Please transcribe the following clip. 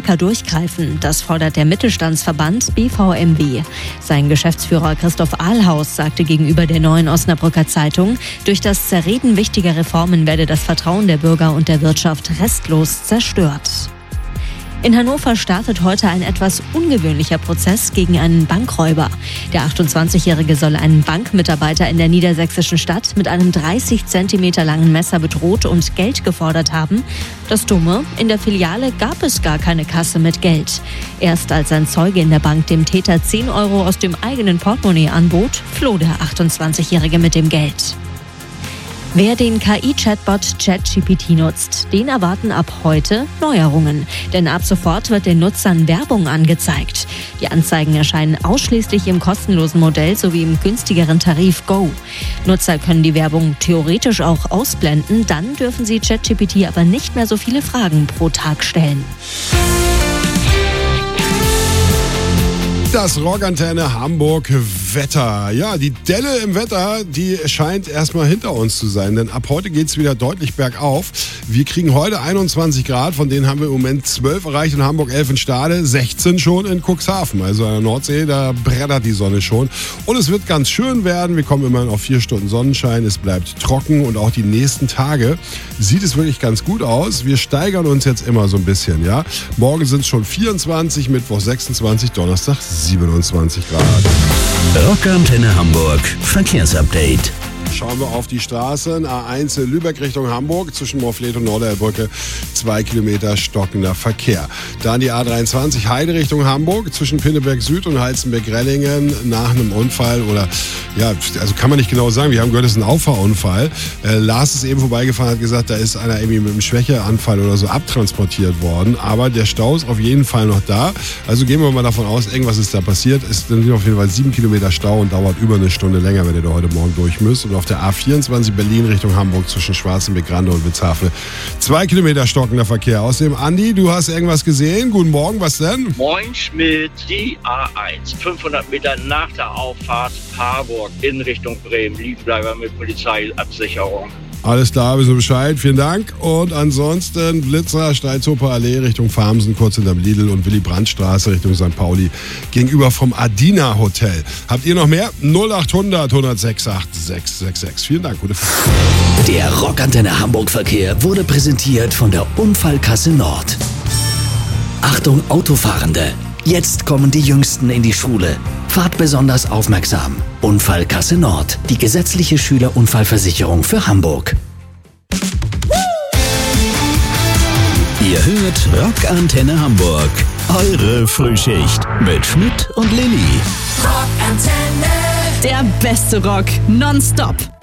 stärker durchgreifen. Das fordert der Mittelstandsverband BVMW. Sein Geschäftsführer Christoph Ahlhaus sagte gegenüber der Neuen Osnabrücker Zeitung, durch das Zerreden wichtiger Reformen werde das Vertrauen der Bürger und der Wirtschaft restlos zerstört. In Hannover startet heute ein etwas ungewöhnlicher Prozess gegen einen Bankräuber. Der 28-Jährige soll einen Bankmitarbeiter in der niedersächsischen Stadt mit einem 30 Zentimeter langen Messer bedroht und Geld gefordert haben. Das Dumme, in der Filiale gab es gar keine Kasse mit Geld. Erst als ein Zeuge in der Bank dem Täter 10 Euro aus dem eigenen Portemonnaie anbot, floh der 28-Jährige mit dem Geld. Wer den KI-Chatbot ChatGPT nutzt, den erwarten ab heute Neuerungen. Denn ab sofort wird den Nutzern Werbung angezeigt. Die Anzeigen erscheinen ausschließlich im kostenlosen Modell sowie im günstigeren Tarif Go. Nutzer können die Werbung theoretisch auch ausblenden, dann dürfen sie ChatGPT aber nicht mehr so viele Fragen pro Tag stellen. Das Rockantenne Hamburg Wetter. Ja, die Delle im Wetter, die scheint erstmal hinter uns zu sein, denn ab heute geht es wieder deutlich bergauf. Wir kriegen heute 21 Grad, von denen haben wir im Moment 12 erreicht in Hamburg, 11 in Stade, 16 schon in Cuxhaven. Also an der Nordsee, da brettert die Sonne schon. Und es wird ganz schön werden. Wir kommen immerhin auf 4 Stunden Sonnenschein. Es bleibt trocken und auch die nächsten Tage sieht es wirklich ganz gut aus. Wir steigern uns jetzt immer so ein bisschen, ja. Morgen sind es schon 24, Mittwoch 26, Donnerstag 27 Grad. Rockantenne Hamburg Verkehrsupdate. Schauen wir auf die Straßen. A1 Lübeck Richtung Hamburg zwischen Morfleet und Norderbrücke 2 Kilometer stockender Verkehr. Dann die A23 Heide Richtung Hamburg zwischen Pinneberg Süd und Heizenberg-Rellingen nach einem Unfall oder ja, also kann man nicht genau sagen. Wir haben gehört, es ist ein Auffahrunfall. Lars ist eben vorbeigefahren, hat gesagt, da ist einer irgendwie mit einem Schwächeanfall oder so abtransportiert worden. Aber der Stau ist auf jeden Fall noch da. Also gehen wir mal davon aus, irgendwas ist da passiert. Es sind auf jeden Fall 7 Kilometer Stau und dauert über eine Stunde länger, wenn ihr da heute Morgen durch müsst. Und auf der A24 Berlin Richtung Hamburg zwischen Schwarzenbeck, Grande und Witzhafe 2 Kilometer stockender Verkehr. Außerdem, Andi, du hast irgendwas gesehen? Guten Morgen, was denn? Moin Schmidt, die A1, 500 Meter nach der Auffahrt Harburg in Richtung Bremen, Liegenbleiber mit Polizeiabsicherung. Alles klar, wissen wir Bescheid, vielen Dank. Und ansonsten Blitzer, Streitzoper Allee Richtung Farmsen, kurz hinterm Lidl und Willy-Brandt-Straße Richtung St. Pauli gegenüber vom Adina Hotel. Habt ihr noch mehr? 0800 106 8666. Vielen Dank, gute Fahrt. Der Rockantenne Hamburg Verkehr wurde präsentiert von der Unfallkasse Nord. Achtung Autofahrende! Jetzt kommen die Jüngsten in die Schule. Fahrt besonders aufmerksam. Unfallkasse Nord, die gesetzliche Schülerunfallversicherung für Hamburg. Ihr hört Rockantenne Hamburg. Eure Frühschicht mit Schmidt und Lilly. Rockantenne. Der beste Rock nonstop.